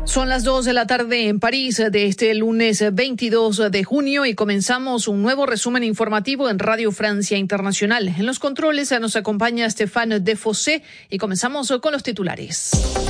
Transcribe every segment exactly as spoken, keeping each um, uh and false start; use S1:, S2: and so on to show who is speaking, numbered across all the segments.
S1: Son las dos de la tarde en París de este lunes veintidós de junio y comenzamos un nuevo resumen informativo en Radio Francia Internacional. En los controles nos acompaña Stéphane Defossé y comenzamos con los titulares.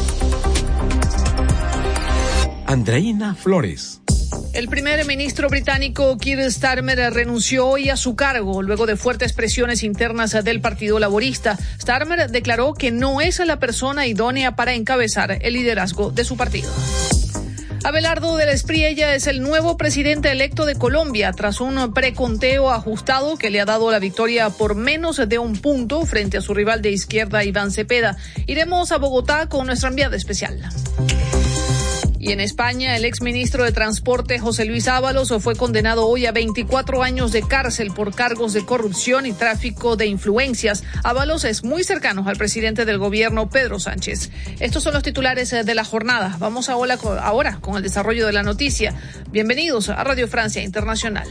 S2: Andreina Flores.
S1: El primer ministro británico Keir Starmer renunció hoy a su cargo luego de fuertes presiones internas del Partido Laborista. Starmer declaró que no es la persona idónea para encabezar el liderazgo de su partido. Abelardo de la Espriella es el nuevo presidente electo de Colombia tras un preconteo ajustado que le ha dado la victoria por menos de un punto frente a su rival de izquierda Iván Cepeda. Iremos a Bogotá con nuestra enviada especial. Y en España, el exministro de Transporte José Luis Ábalos fue condenado hoy a veinticuatro años de cárcel por cargos de corrupción y tráfico de influencias. Ábalos es muy cercano al presidente del gobierno, Pedro Sánchez. Estos son los titulares de la jornada. Vamos ahora con el desarrollo de la noticia. Bienvenidos a Radio Francia Internacional.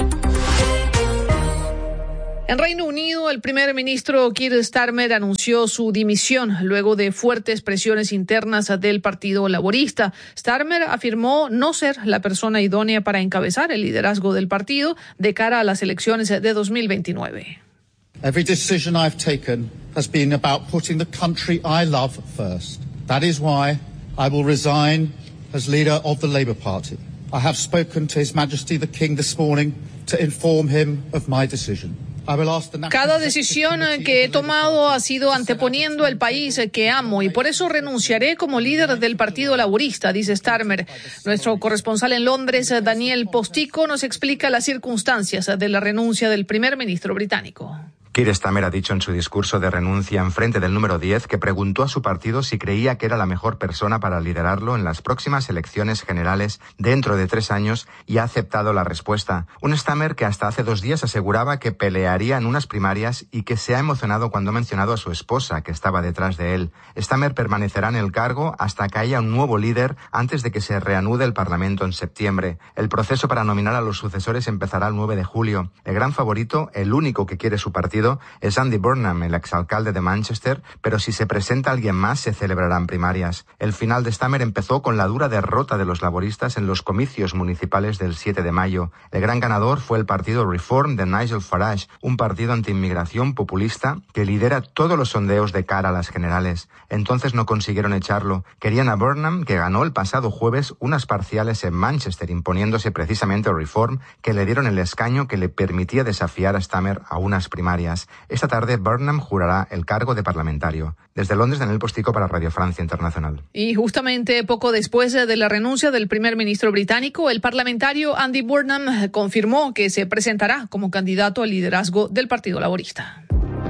S1: En Reino Unido, el primer ministro Keir Starmer anunció su dimisión luego de fuertes presiones internas del Partido Laborista. Starmer afirmó no ser la persona idónea para encabezar el liderazgo del partido de cara a las elecciones de dos mil veintinueve.
S3: Every decision I've taken has been about putting the country I love first. That is why I will resign as leader of the Labour Party. I have spoken to His Majesty the King this morning to inform him of my decision.
S1: Cada decisión que he tomado ha sido anteponiendo el país que amo y por eso renunciaré como líder del Partido Laborista, dice Starmer. Nuestro corresponsal en Londres, Daniel Postico, nos explica las circunstancias de la renuncia del primer ministro británico.
S4: Keir Starmer ha dicho en su discurso de renuncia en frente del número diez que preguntó a su partido si creía que era la mejor persona para liderarlo en las próximas elecciones generales dentro de tres años y ha aceptado la respuesta. Un Starmer que hasta hace dos días aseguraba que pelearía en unas primarias y que se ha emocionado cuando ha mencionado a su esposa que estaba detrás de él. Starmer permanecerá en el cargo hasta que haya un nuevo líder antes de que se reanude el Parlamento en septiembre. El proceso para nominar a los sucesores empezará el nueve de julio. El gran favorito, el único que quiere su partido, es Andy Burnham, el exalcalde de Manchester, pero si se presenta alguien más se celebrarán primarias. El final de Starmer empezó con la dura derrota de los laboristas en los comicios municipales del siete de mayo. El gran ganador fue el partido Reform de Nigel Farage, un partido antiinmigración populista que lidera todos los sondeos de cara a las generales. Entonces no consiguieron echarlo. Querían a Burnham, que ganó el pasado jueves unas parciales en Manchester, imponiéndose precisamente a Reform, que le dieron el escaño que le permitía desafiar a Starmer a unas primarias. Esta tarde Burnham jurará el cargo de parlamentario. Desde Londres, Daniel Postico para Radio Francia Internacional.
S1: Y justamente poco después de la renuncia del primer ministro británico, el parlamentario Andy Burnham confirmó que se presentará como candidato al liderazgo del Partido Laborista.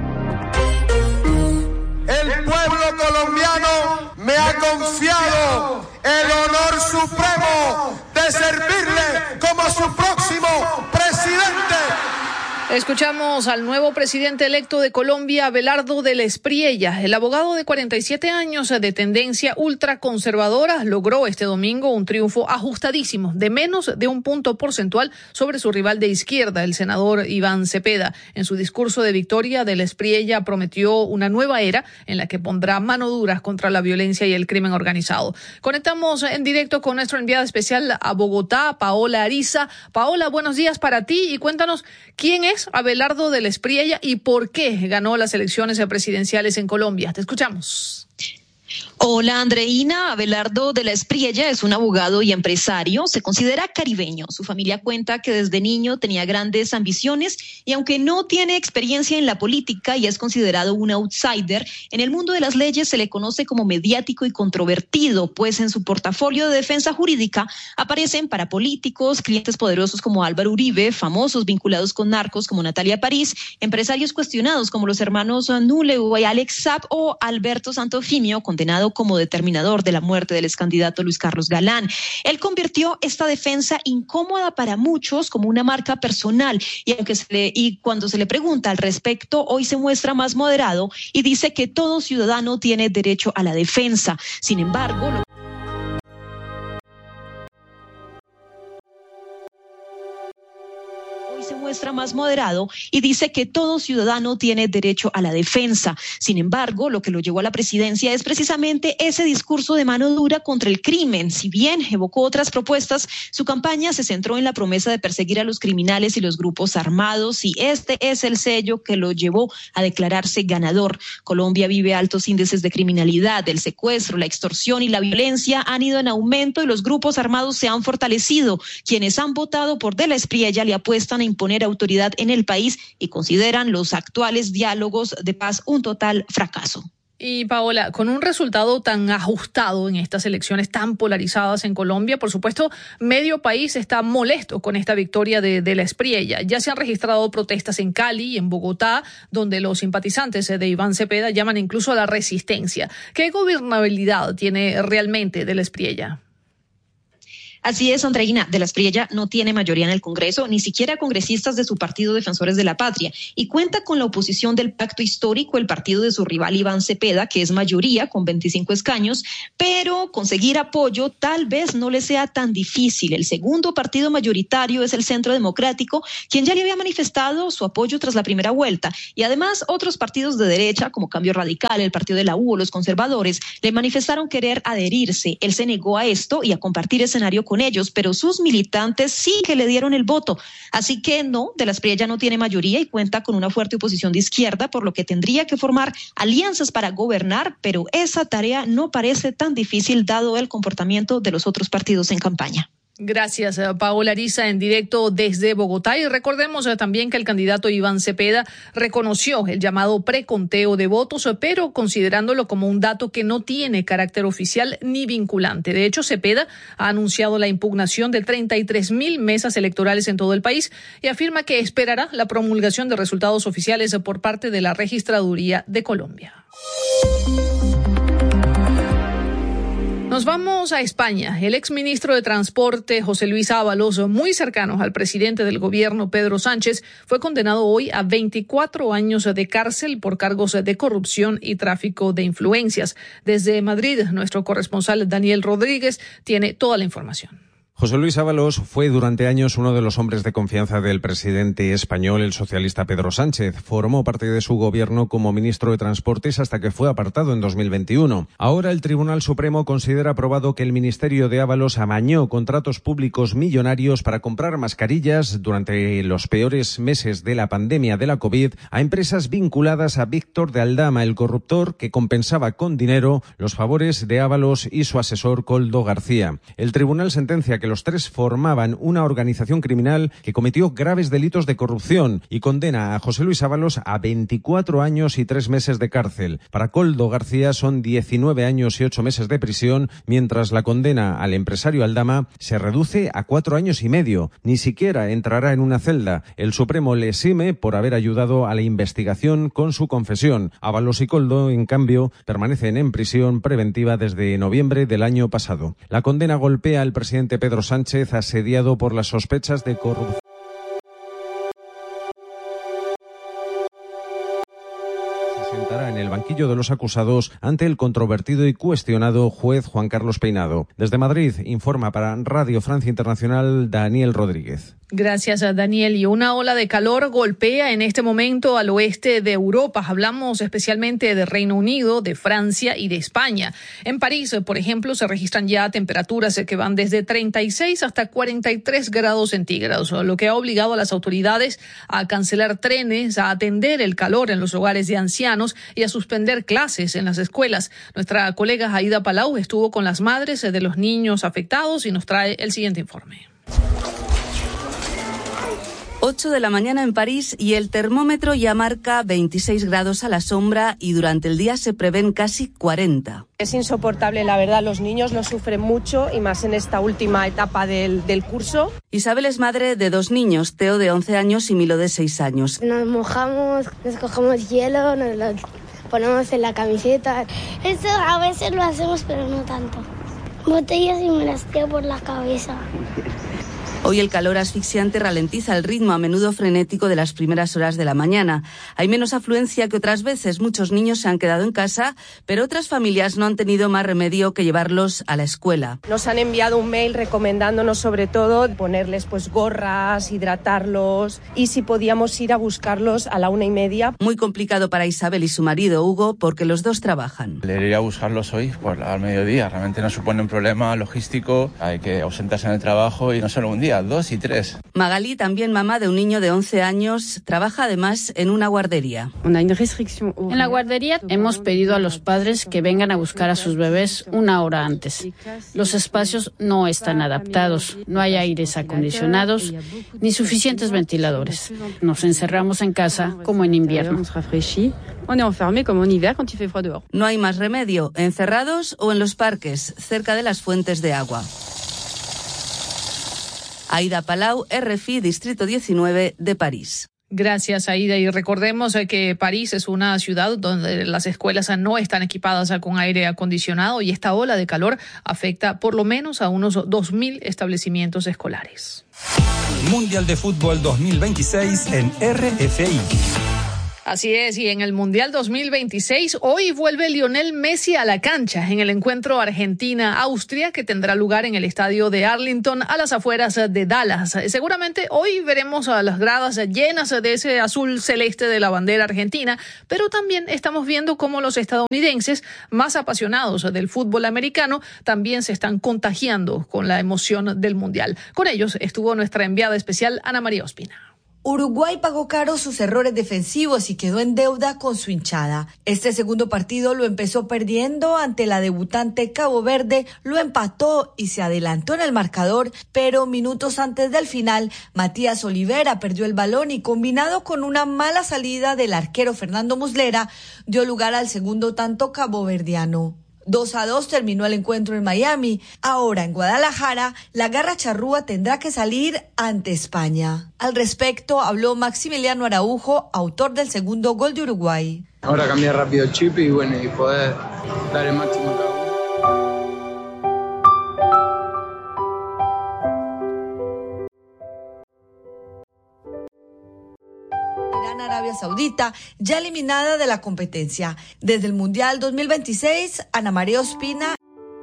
S5: El pueblo colombiano me ha confiado el honor supremo de servirle como su próximo presidente.
S1: Escuchamos al nuevo presidente electo de Colombia, Abelardo de la Espriella. El abogado de cuarenta y siete años de tendencia ultraconservadora logró este domingo un triunfo ajustadísimo de menos de un punto porcentual sobre su rival de izquierda, el senador Iván Cepeda. En su discurso de victoria, de la Espriella prometió una nueva era en la que pondrá mano dura contra la violencia y el crimen organizado. Conectamos en directo con nuestra enviada especial a Bogotá, Paola Ariza. Paola, buenos días para ti y cuéntanos quién es Abelardo de la Espriella y por qué ganó las elecciones presidenciales en Colombia. Te escuchamos.
S6: Hola Andreina, Abelardo de la Espriella es un abogado y empresario, se considera caribeño. Su familia cuenta que desde niño tenía grandes ambiciones y aunque no tiene experiencia en la política y es considerado un outsider, en el mundo de las leyes se le conoce como mediático y controvertido, pues en su portafolio de defensa jurídica aparecen parapolíticos, clientes poderosos como Álvaro Uribe, famosos vinculados con narcos como Natalia París, empresarios cuestionados como los hermanos Nuleu y Alex Saab o Alberto Santofimio, condenado como determinador de la muerte del excandidato Luis Carlos Galán. Él convirtió esta defensa incómoda para muchos como una marca personal y, aunque se le, y cuando se le pregunta al respecto, hoy se muestra más moderado y dice que todo ciudadano tiene derecho a la defensa. Sin embargo, lo muestra más moderado y dice que todo ciudadano tiene derecho a la defensa. Sin embargo, lo que lo llevó a la presidencia es precisamente ese discurso de mano dura contra el crimen. Si bien evocó otras propuestas, su campaña se centró en la promesa de perseguir a los criminales y los grupos armados, y este es el sello que lo llevó a declararse ganador. Colombia vive altos índices de criminalidad, el secuestro, la extorsión y la violencia han ido en aumento y los grupos armados se han fortalecido. Quienes han votado por De la Espriella le apuestan a imponer autoridad en el país y consideran los actuales diálogos de paz un total fracaso.
S1: Y Paola, con un resultado tan ajustado en estas elecciones tan polarizadas en Colombia, por supuesto, medio país está molesto con esta victoria de, de la Espriella. Ya se han registrado protestas en Cali y en Bogotá, donde los simpatizantes de Iván Cepeda llaman incluso a la resistencia. ¿Qué gobernabilidad tiene realmente de la Espriella?
S6: Así es, Andreina, De la Espriella no tiene mayoría en el Congreso, ni siquiera congresistas de su partido Defensores de la Patria, y cuenta con la oposición del pacto histórico, el partido de su rival Iván Cepeda, que es mayoría con veinticinco escaños, pero conseguir apoyo tal vez no le sea tan difícil. El segundo partido mayoritario es el Centro Democrático, quien ya le había manifestado su apoyo tras la primera vuelta, y además otros partidos de derecha, como Cambio Radical, el partido de la U o los conservadores, le manifestaron querer adherirse. Él se negó a esto y a compartir escenario con con ellos, pero sus militantes sí que le dieron el voto. Así que no, De la Espriella no tiene mayoría y cuenta con una fuerte oposición de izquierda, por lo que tendría que formar alianzas para gobernar, pero esa tarea no parece tan difícil dado el comportamiento de los otros partidos en campaña.
S1: Gracias, Paola Ariza, en directo desde Bogotá. Y recordemos también que el candidato Iván Cepeda reconoció el llamado preconteo de votos, pero considerándolo como un dato que no tiene carácter oficial ni vinculante. De hecho, Cepeda ha anunciado la impugnación de treinta y tres mil mesas electorales en todo el país y afirma que esperará la promulgación de resultados oficiales por parte de la Registraduría de Colombia. Nos vamos a España. El exministro de Transporte, José Luis Ábalos, muy cercano al presidente del gobierno, Pedro Sánchez, fue condenado hoy a veinticuatro años de cárcel por cargos de corrupción y tráfico de influencias. Desde Madrid, nuestro corresponsal Daniel Rodríguez tiene toda la información.
S7: José Luis Ábalos fue durante años uno de los hombres de confianza del presidente español, el socialista Pedro Sánchez. Formó parte de su gobierno como ministro de Transportes hasta que fue apartado en dos mil veintiuno. Ahora el Tribunal Supremo considera probado que el ministerio de Ábalos amañó contratos públicos millonarios para comprar mascarillas durante los peores meses de la pandemia de la COVID a empresas vinculadas a Víctor de Aldama, el corruptor que compensaba con dinero los favores de Ábalos y su asesor Koldo García. El tribunal sentencia que los tres formaban una organización criminal que cometió graves delitos de corrupción y condena a José Luis Ábalos a veinticuatro años y tres meses de cárcel. Para Koldo García son diecinueve años y ocho meses de prisión, mientras la condena al empresario Aldama se reduce a cuatro años y medio. Ni siquiera entrará en una celda. El Supremo le exime por haber ayudado a la investigación con su confesión. Ábalos y Koldo, en cambio, permanecen en prisión preventiva desde noviembre del año pasado. La condena golpea al presidente Pedro Sánchez, asediado por las sospechas de corrupción. Se sentará en el banquillo de los acusados ante el controvertido y cuestionado juez Juan Carlos Peinado. Desde Madrid, informa para Radio Francia Internacional Daniel Rodríguez.
S1: Gracias, Daniel. Y una ola de calor golpea en este momento al oeste de Europa. Hablamos especialmente de Reino Unido, de Francia y de España. En París, por ejemplo, se registran ya temperaturas que van desde treinta y seis hasta cuarenta y tres grados centígrados, lo que ha obligado a las autoridades a cancelar trenes, a atender el calor en los hogares de ancianos y a suspender clases en las escuelas. Nuestra colega Aida Palau estuvo con las madres de los niños afectados y nos trae el siguiente informe.
S8: ocho de la mañana en París y el termómetro ya marca veintiséis grados a la sombra y durante el día se prevén casi cuarenta.
S9: Es insoportable, la verdad, los niños lo sufren mucho y más en esta última etapa del, del curso.
S8: Isabel es madre de dos niños, Teo de once años y Milo de seis años.
S10: Nos mojamos, nos cogemos hielo, nos lo ponemos en la camiseta.
S11: Eso a veces lo hacemos, pero no tanto. Botellas y me las tiro por la cabeza.
S8: Hoy el calor asfixiante ralentiza el ritmo a menudo frenético de las primeras horas de la mañana. Hay menos afluencia que otras veces. Muchos niños se han quedado en casa, pero otras familias no han tenido más remedio que llevarlos a la escuela.
S9: Nos han enviado un mail recomendándonos sobre todo ponerles pues gorras, hidratarlos y si podíamos ir a buscarlos a la una y media.
S8: Muy complicado para Isabel y su marido Hugo porque los dos trabajan.
S11: Le iré a buscarlos hoy por al mediodía. Realmente nos supone un problema logístico. Hay que ausentarse en el trabajo y no solo un día, dos y tres.
S8: Magalí, también mamá de un niño de once años, trabaja además en una guardería.
S12: En la guardería hemos pedido a los padres que vengan a buscar a sus bebés una hora antes. Los espacios no están adaptados, no hay aires acondicionados ni suficientes ventiladores. Nos encerramos en casa como en invierno.
S8: No hay más remedio, encerrados o en los parques, cerca de las fuentes de agua. Aida Palau, R F I, Distrito diecinueve de París.
S1: Gracias, Aida. Y recordemos que París es una ciudad donde las escuelas no están equipadas con aire acondicionado y esta ola de calor afecta por lo menos a unos dos mil establecimientos escolares.
S2: Mundial de Fútbol dos mil veintiséis en R F I.
S1: Así es, y en el Mundial dos mil veintiséis, hoy vuelve Lionel Messi a la cancha en el encuentro Argentina-Austria que tendrá lugar en el estadio de Arlington a las afueras de Dallas. Seguramente hoy veremos a las gradas llenas de ese azul celeste de la bandera argentina, pero también estamos viendo cómo los estadounidenses más apasionados del fútbol americano también se están contagiando con la emoción del Mundial. Con ellos estuvo nuestra enviada especial Ana María Ospina.
S13: Uruguay pagó caro sus errores defensivos y quedó en deuda con su hinchada. Este segundo partido lo empezó perdiendo ante la debutante Cabo Verde, lo empató y se adelantó en el marcador, pero minutos antes del final, Matías Olivera perdió el balón y combinado con una mala salida del arquero Fernando Muslera, dio lugar al segundo tanto caboverdiano. dos a dos terminó el encuentro en Miami. Ahora en Guadalajara, la garra charrúa tendrá que salir ante España. Al respecto habló Maximiliano Araujo, autor del segundo gol de Uruguay.
S14: Ahora cambiar rápido el chip y bueno, y poder dar el máximo a cada uno.
S13: Arabia Saudita, ya eliminada de la competencia. Desde el Mundial dos mil veintiséis, Ana María Ospina,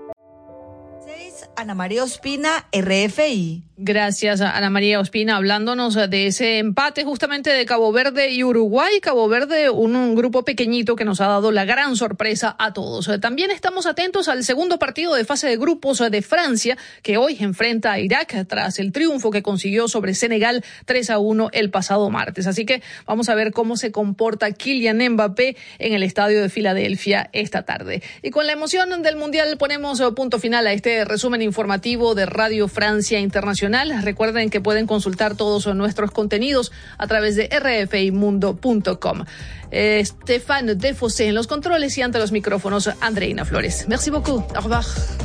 S13: Ana María Ospina, R F I.
S1: Gracias, Ana María Ospina, hablándonos de ese empate justamente de Cabo Verde y Uruguay. Cabo Verde, un, un grupo pequeñito que nos ha dado la gran sorpresa a todos. También estamos atentos al segundo partido de fase de grupos de Francia, que hoy enfrenta a Irak tras el triunfo que consiguió sobre Senegal tres a uno el pasado martes. Así que vamos a ver cómo se comporta Kylian Mbappé en el estadio de Filadelfia esta tarde. Y con la emoción del Mundial ponemos punto final a este resumen informativo de Radio Francia Internacional. Recuerden que pueden consultar todos nuestros contenidos a través de r f i mundo punto com. Eh, Stéphane Defosé en los controles y ante los micrófonos Andreina Flores. Merci beaucoup. Au revoir.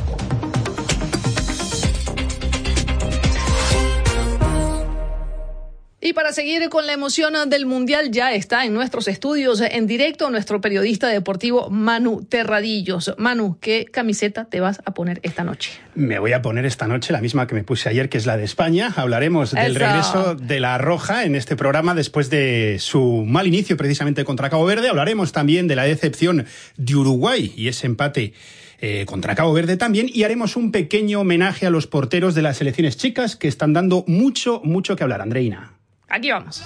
S1: Y para seguir con la emoción del Mundial ya está en nuestros estudios en directo nuestro periodista deportivo Manu Terradillos. Manu, ¿qué camiseta te vas a poner esta noche?
S15: Me voy a poner esta noche la misma que me puse ayer, que es la de España. Hablaremos del Eso. regreso de la Roja en este programa después de su mal inicio precisamente contra Cabo Verde. Hablaremos también de la decepción de Uruguay y ese empate Eh, contra Cabo Verde también, y haremos un pequeño homenaje a los porteros de las selecciones chicas que están dando mucho, mucho que hablar. Andreina.
S1: Aquí vamos.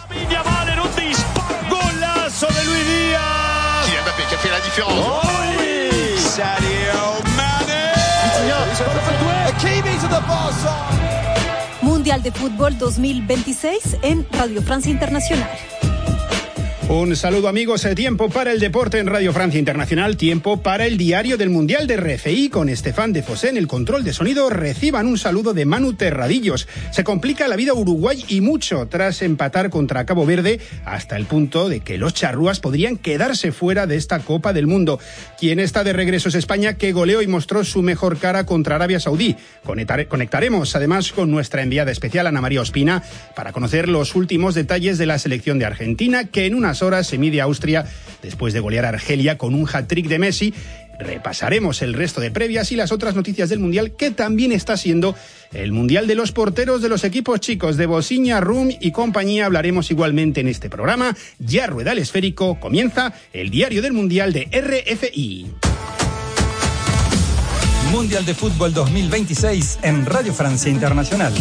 S5: Golazo de Luis Díaz.
S16: Kylian Mbappé qui a fait la différence.
S5: Oh oui. Sadio Mané.
S17: Mundial de Fútbol dos mil veintiséis en Radio Francia Internacional.
S15: Un saludo, amigos. Tiempo para el deporte en Radio Francia Internacional. Tiempo para el diario del Mundial de R F I con Stéphane Defosé en el control de sonido. Reciban un saludo de Manu Terradillos. Se complica la vida a Uruguay y mucho tras empatar contra Cabo Verde hasta el punto de que los charrúas podrían quedarse fuera de esta Copa del Mundo. Quien está de regreso es España, que goleó y mostró su mejor cara contra Arabia Saudí. Conectaremos además con nuestra enviada especial Ana María Ospina para conocer los últimos detalles de la selección de Argentina, que en unas horas se mide a Austria después de golear a Argelia con un hat-trick de Messi. repasaremos el resto de previas y las otras noticias del Mundial, que también está siendo el Mundial de los porteros de los equipos chicos de Bosiña, Rum y compañía. Hablaremos igualmente en este programa. Ya rueda el esférico, comienza el diario del Mundial de R F I.
S2: Mundial de Fútbol dos mil veintiséis en Radio Francia Internacional.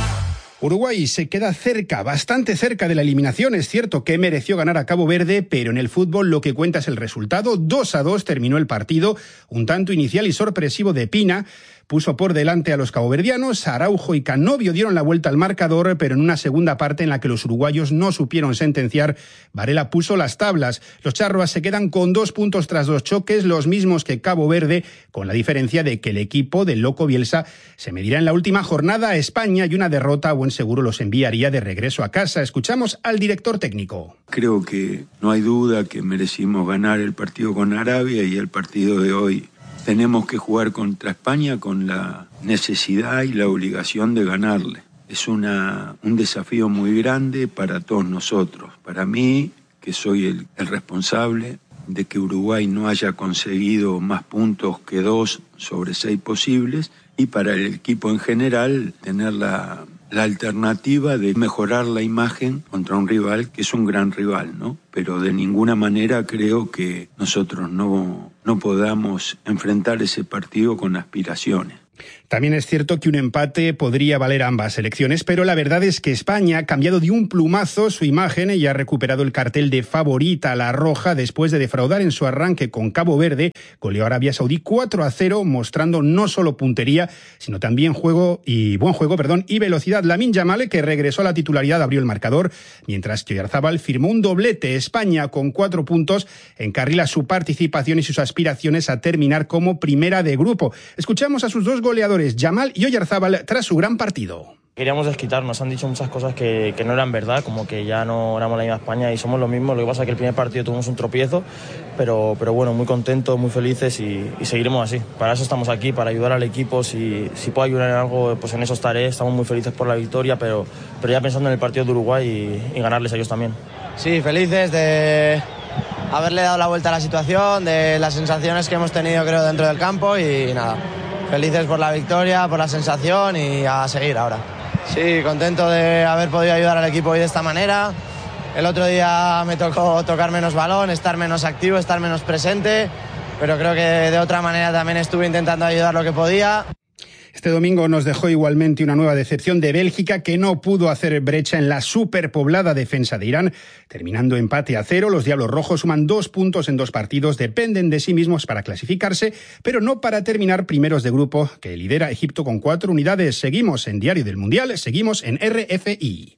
S15: Uruguay se queda cerca, bastante cerca de la eliminación. Es cierto que mereció ganar a Cabo Verde, pero en el fútbol lo que cuenta es el resultado. dos a dos terminó el partido. Un tanto inicial y sorpresivo de Pina puso por delante a los caboverdianos. Araujo y Canovio dieron la vuelta al marcador, pero en una segunda parte en la que los uruguayos no supieron sentenciar, Varela puso las tablas. Los charruas se quedan con dos puntos tras dos choques, los mismos que Cabo Verde, con la diferencia de que el equipo del Loco Bielsa se medirá en la última jornada a España y una derrota a buen seguro los enviaría de regreso a casa. Escuchamos al director técnico.
S16: Creo que no hay duda que merecimos ganar el partido con Arabia y el partido de hoy. Tenemos que jugar contra España con la necesidad y la obligación de ganarle. Es una, un desafío muy grande para todos nosotros. Para mí, que soy el, el responsable de que Uruguay no haya conseguido más puntos que dos sobre seis posibles, y para el equipo en general tener la, la alternativa de mejorar la imagen contra un rival que es un gran rival, ¿no? Pero de ninguna manera creo que nosotros no, no podamos enfrentar ese partido con aspiraciones.
S15: También es cierto que un empate podría valer a ambas selecciones, pero la verdad es que España ha cambiado de un plumazo su imagen y ha recuperado el cartel de favorita a la roja después de defraudar en su arranque con Cabo Verde. Goleó a Arabia Saudí cuatro a cero, mostrando no solo puntería, sino también juego y buen juego, perdón, y velocidad. Lamine Yamal, que regresó a la titularidad, abrió el marcador, mientras que Oyarzabal firmó un doblete. España, con cuatro puntos, encarrila su participación y sus aspiraciones a terminar como primera de grupo. Escuchamos a sus dos goleadores, Yamal y Oyarzabal, tras su gran partido.
S18: Queríamos desquitarnos, han dicho muchas cosas que, que no eran verdad, como que ya no éramos la misma España y somos lo mismo. Lo que pasa es que el primer partido tuvimos un tropiezo, pero, pero bueno, muy contentos, muy felices y, y seguiremos así. Para eso estamos aquí, para ayudar al equipo. Si, si puedo ayudar en algo, pues en eso estaré. Estamos muy felices por la victoria, pero, pero ya pensando en el partido de Uruguay y, y ganarles a ellos también.
S19: Sí, felices de haberle dado la vuelta a la situación, de las sensaciones que hemos tenido, creo, dentro del campo y nada. Felices por la victoria, por la sensación y a seguir ahora. Sí, contento de haber podido ayudar al equipo hoy de esta manera. El otro día me tocó tocar menos balón, estar menos activo, estar menos presente, pero creo que de otra manera también estuve intentando ayudar lo que podía.
S15: Este domingo nos dejó igualmente una nueva decepción de Bélgica, que no pudo hacer brecha en la superpoblada defensa de Irán. Terminando empate a cero, los Diablos Rojos suman dos puntos en dos partidos, dependen de sí mismos para clasificarse, pero no para terminar primeros de grupo, que lidera Egipto con cuatro unidades. Seguimos en Diario del Mundial, seguimos en R F I.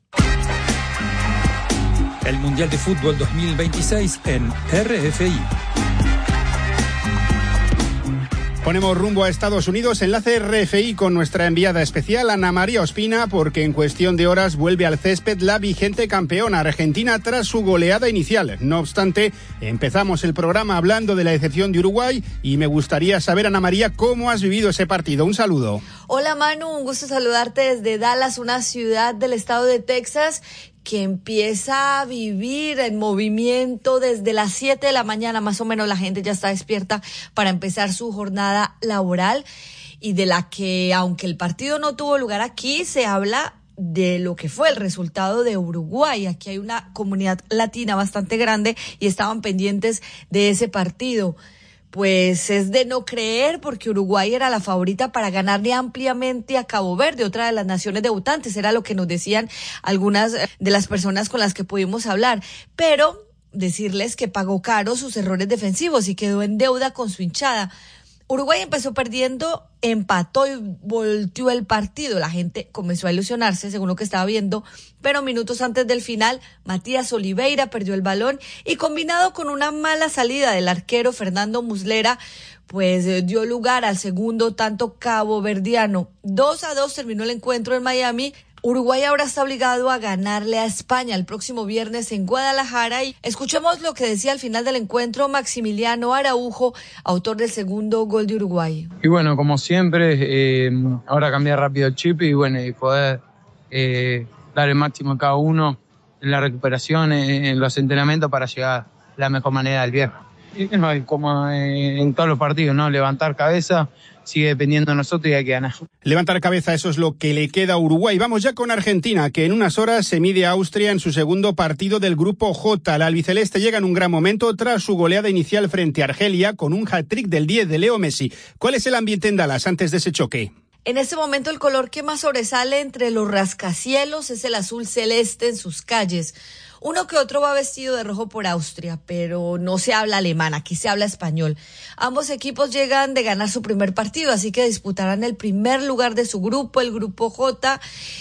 S2: El Mundial de Fútbol dos mil veintiséis en R F I.
S15: Ponemos rumbo a Estados Unidos, enlace R F I con nuestra enviada especial Ana María Ospina, porque en cuestión de horas vuelve al césped la vigente campeona Argentina tras su goleada inicial. No obstante, empezamos el programa hablando de la decepción de Uruguay y me gustaría saber, Ana María, cómo has vivido ese partido. Un saludo.
S13: Hola Manu, un gusto saludarte desde Dallas, una ciudad del estado de Texas que empieza a vivir en movimiento desde las siete de la mañana, más o menos la gente ya está despierta para empezar su jornada laboral, y de la que, aunque el partido no tuvo lugar aquí, se habla de lo que fue el resultado de Uruguay. Aquí hay una comunidad latina bastante grande y estaban pendientes de ese partido. Pues es de no creer, porque Uruguay era la favorita para ganarle ampliamente a Cabo Verde, otra de las naciones debutantes, era lo que nos decían algunas de las personas con las que pudimos hablar. Pero decirles que pagó caro sus errores defensivos y quedó en deuda con su hinchada. Uruguay empezó perdiendo, empató y volteó el partido. La gente comenzó a ilusionarse, según lo que estaba viendo, pero minutos antes del final, Matías Oliveira perdió el balón y, combinado con una mala salida del arquero Fernando Muslera, pues dio lugar al segundo tanto caboverdiano. Dos a dos terminó el encuentro en Miami. Uruguay ahora está obligado a ganarle a España el próximo viernes en Guadalajara. Y escuchemos lo que decía al final del encuentro Maximiliano Araujo, autor del segundo gol de Uruguay.
S14: Y bueno, como siempre, eh, ahora cambiar rápido el chip y bueno, y poder eh, dar el máximo a cada uno en la recuperación, en los entrenamientos, para llegar de la mejor manera del viernes. Y no, como en todos los partidos, ¿no? Levantar cabeza, sigue dependiendo de nosotros y hay que ganar.
S15: Levantar cabeza, eso es lo que le queda a Uruguay. Vamos ya con Argentina, que en unas horas se mide a Austria en su segundo partido del Grupo J. La albiceleste llega en un gran momento tras su goleada inicial frente a Argelia con un hat-trick del diez de Leo Messi. ¿Cuál es el ambiente en Dallas antes de ese choque?
S13: En este momento el color que más sobresale entre los rascacielos es el azul celeste en sus calles. Uno que otro va vestido de rojo por Austria, pero no se habla alemán, aquí se habla español. Ambos equipos llegan de ganar su primer partido, así que disputarán el primer lugar de su grupo, el Grupo J.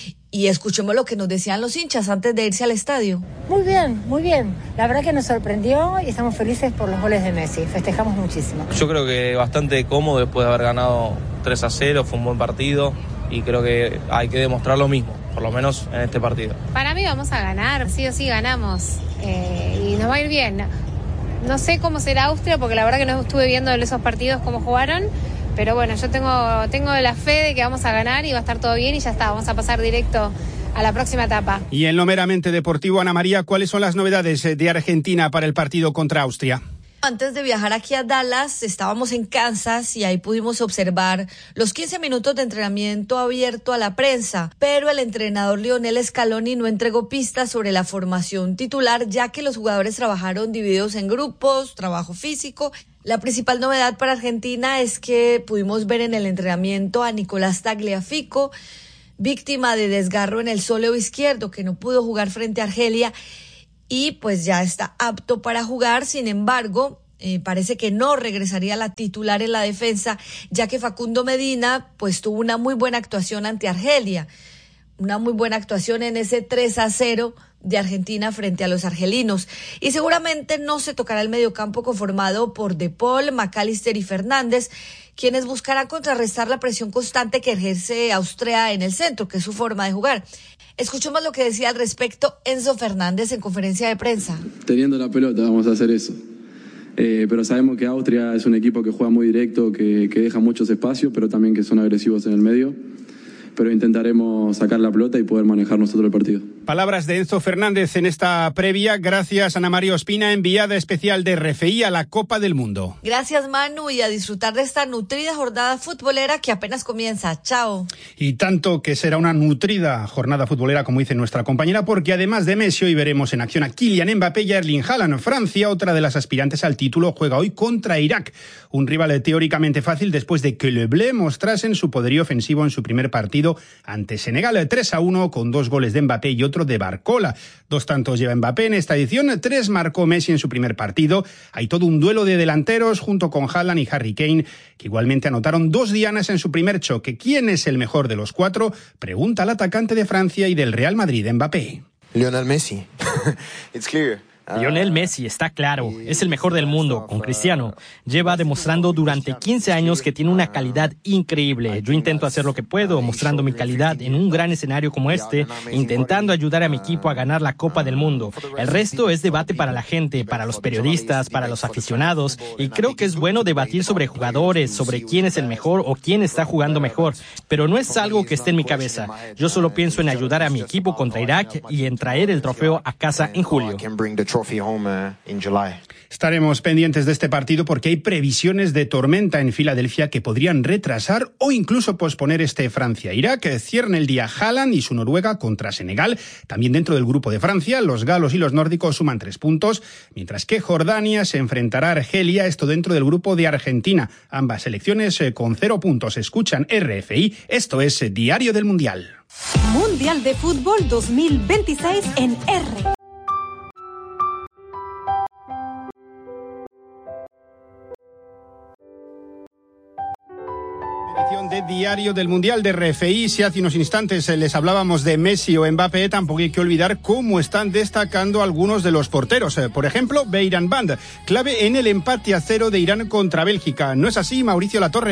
S13: Y escuchemos lo que nos decían los hinchas antes de irse al estadio.
S20: Muy bien, muy bien. La verdad que nos sorprendió y estamos felices por los goles de Messi. Festejamos muchísimo.
S21: Yo creo que bastante cómodo después de haber ganado tres a cero, fue un buen partido y creo que hay que demostrar lo mismo, por lo menos en este partido.
S22: Para mí vamos a ganar, sí o sí ganamos eh, y nos va a ir bien. No sé cómo será Austria porque la verdad que no estuve viendo esos partidos cómo jugaron, pero bueno, yo tengo, tengo la fe de que vamos a ganar y va a estar todo bien y ya está, vamos a pasar directo a la próxima etapa.
S15: Y en lo meramente deportivo, Ana María, ¿cuáles son las novedades de Argentina para el partido contra Austria?
S13: Antes de viajar aquí a Dallas, estábamos en Kansas y ahí pudimos observar los quince minutos de entrenamiento abierto a la prensa, pero el entrenador Lionel Scaloni no entregó pistas sobre la formación titular, ya que los jugadores trabajaron divididos en grupos, trabajo físico. La principal novedad para Argentina es que pudimos ver en el entrenamiento a Nicolás Tagliafico, víctima de desgarro en el sóleo izquierdo, que no pudo jugar frente a Argelia, y pues ya está apto para jugar. Sin embargo, eh, parece que no regresaría a la titular en la defensa, ya que Facundo Medina pues tuvo una muy buena actuación ante Argelia, una muy buena actuación en ese tres a cero de Argentina frente a los argelinos. Y seguramente no se tocará el mediocampo conformado por De Paul, McAllister y Fernández, quienes buscarán contrarrestar la presión constante que ejerce Austria en el centro, que es su forma de jugar. Escuchemos lo que decía al respecto Enzo Fernández en conferencia de prensa.
S23: Teniendo la pelota vamos a hacer eso. Eh, pero sabemos que Austria es un equipo que juega muy directo, que, que deja muchos espacios, pero también que son agresivos en el medio. Pero intentaremos sacar la pelota y poder manejar nosotros el partido.
S15: Palabras de Enzo Fernández en esta previa. Gracias, Ana María Ospina, enviada especial de R F I a la Copa del Mundo.
S13: Gracias, Manu, y a disfrutar de esta nutrida jornada futbolera que apenas comienza. Chao.
S15: Y tanto que será una nutrida jornada futbolera, como dice nuestra compañera, porque además de Messi, hoy veremos en acción a Kylian Mbappé y a Erling Haaland. Francia, otra de las aspirantes al título, juega hoy contra Irak. Un rival teóricamente fácil después de que Le Bleu mostrasen su poderío ofensivo en su primer partido ante Senegal, tres a uno, con dos goles de Mbappé y otro de Barcola. Dos tantos lleva Mbappé en esta edición, tres marcó Messi en su primer partido. Hay todo un duelo de delanteros junto con Haaland y Harry Kane, que igualmente anotaron dos dianas en su primer choque. ¿Quién es el mejor de los cuatro? Pregunta al atacante de Francia y del Real Madrid, Mbappé.
S24: Lionel Messi. It's clear.
S25: Lionel Messi, está claro, es el mejor del mundo, con Cristiano. Lleva demostrando durante quince años que tiene una calidad increíble. Yo intento hacer lo que puedo, mostrando mi calidad en un gran escenario como este, intentando ayudar a mi equipo a ganar la Copa del Mundo. El resto es debate para la gente, para los periodistas, para los aficionados, y creo que es bueno debatir sobre jugadores, sobre quién es el mejor o quién está jugando mejor, pero no es algo que esté en mi cabeza. Yo solo pienso en ayudar a mi equipo contra Irak y en traer el trofeo a casa en julio.
S15: Estaremos pendientes de este partido porque hay previsiones de tormenta en Filadelfia que podrían retrasar o incluso posponer este Francia-Irak. Cierran el día Haaland y su Noruega contra Senegal. También dentro del grupo de Francia, los galos y los nórdicos suman tres puntos, mientras que Jordania se enfrentará a Argelia, esto dentro del grupo de Argentina. Ambas selecciones con cero puntos. Escuchan R F I, esto es Diario del Mundial.
S17: Mundial de Fútbol dos mil veintiséis en R.
S15: De Diario del Mundial de R F I. Si hace unos instantes les hablábamos de Messi o Mbappé, tampoco hay que olvidar cómo están destacando algunos de los porteros. Por ejemplo, Beiran Band, clave en el empate a cero de Irán contra Bélgica. ¿No es así, Mauricio Latorre?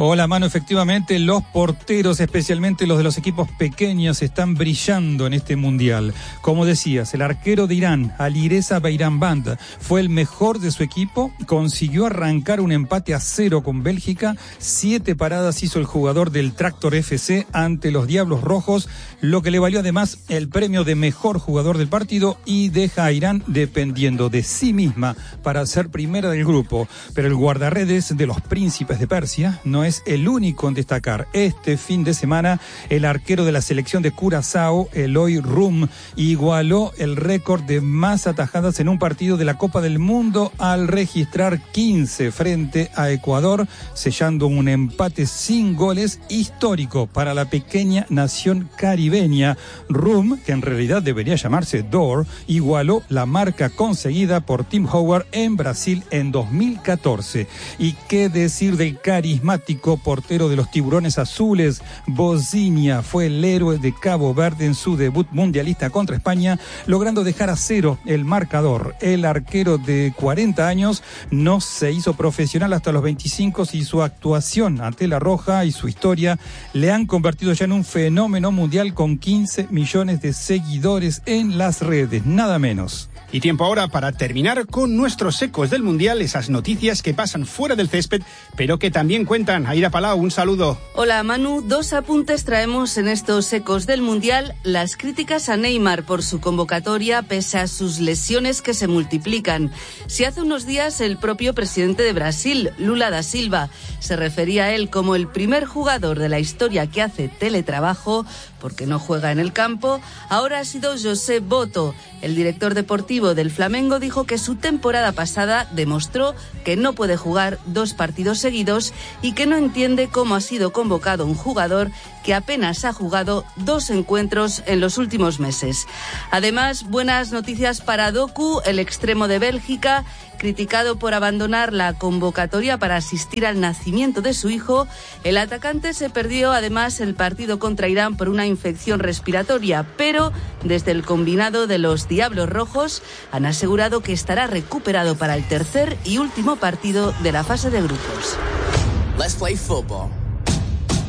S2: Hola, Manu. Efectivamente, los porteros, especialmente los de los equipos pequeños, están brillando en este mundial. Como decías, el arquero de Irán, Alireza Beiranvand, fue el mejor de su equipo, consiguió arrancar un empate a cero con Bélgica, siete paradas hizo el jugador del Tractor F C ante los Diablos Rojos, lo que le valió además el premio de mejor jugador del partido y deja a Irán dependiendo de sí misma para ser primera del grupo. Pero el guardarredes de los Príncipes de Persia no es el único en destacar. Este fin de semana, el arquero de la selección de Curazao, Eloy Rum, igualó el récord de más atajadas en un partido de la Copa del Mundo al registrar quince frente a Ecuador, sellando un empate sin goles histórico para la pequeña nación caribeña. Rum, que en realidad debería llamarse Dor, igualó la marca conseguida por Tim Howard en Brasil en dos mil catorce. Y qué decir del carismático portero de los Tiburones Azules, Bocinia, fue el héroe de Cabo Verde en su debut mundialista contra España, logrando dejar a cero el marcador. El arquero de cuarenta años no se hizo profesional hasta los veinticinco y su actuación ante La Roja y su historia le han convertido ya en un fenómeno mundial con quince millones de seguidores en las redes, nada menos.
S15: Y tiempo ahora para terminar con nuestros ecos del Mundial, esas noticias que pasan fuera del césped, pero que también cuentan. Aida Palau, un saludo.
S8: Hola Manu, dos apuntes traemos en estos ecos del Mundial. Las críticas a Neymar por su convocatoria pese a sus lesiones que se multiplican. Si hace unos días el propio presidente de Brasil, Lula da Silva, se refería a él como el primer jugador de la historia que hace teletrabajo porque no juega en el campo, ahora ha sido José Boto. El director deportivo del Flamengo dijo que su temporada pasada demostró que no puede jugar dos partidos seguidos y que no entiende cómo ha sido convocado un jugador que apenas ha jugado dos encuentros en los últimos meses. Además, buenas noticias para Doku, el extremo de Bélgica, criticado por abandonar la convocatoria para asistir al nacimiento de su hijo. El atacante se perdió además el partido contra Irán por una infección respiratoria, pero desde el combinado de los Diablos Rojos han asegurado que estará recuperado para el tercer y último partido de la fase de grupos.
S3: Let's play football.